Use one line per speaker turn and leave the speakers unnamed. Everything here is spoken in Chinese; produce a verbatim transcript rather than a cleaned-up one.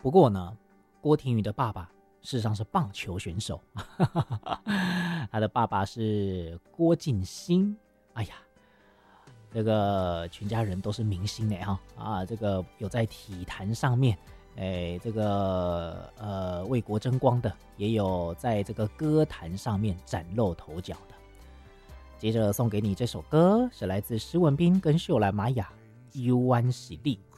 不过呢，郭婷宇的爸爸事实上是棒球选手，他的爸爸是郭敬兴。哎呀，这个全家人都是明星呢哈啊，这个有在体坛上面，哎，这个呃为国争光的，也有在这个歌坛上面崭露头角的。接着送给你这首歌，是来自施文彬跟秀兰玛雅《幽湾喜力》。